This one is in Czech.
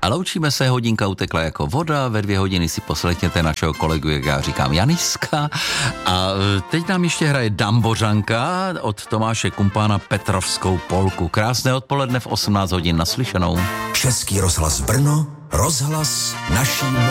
A loučíme se, hodinka utekla jako voda, ve 2 hodiny si poslechněte našeho kolegu, jak já říkám, Janiska. A teď nám ještě hraje Dambořanka od Tomáše Kumpána Petrovskou polku. Krásné odpoledne v 18 hodin, naslyšenou. Český rozhlas Brno, rozhlas naší